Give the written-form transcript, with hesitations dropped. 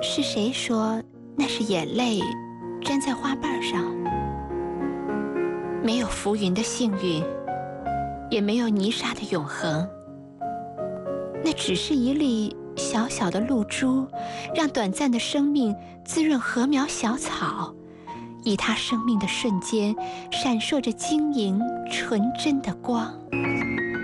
是谁说那是眼泪粘在花瓣上？没有浮云的幸运，也没有泥沙的永恒。那只是一粒小小的露珠，让短暂的生命滋润禾苗小草，以它生命的瞬间闪烁着晶莹纯真的光。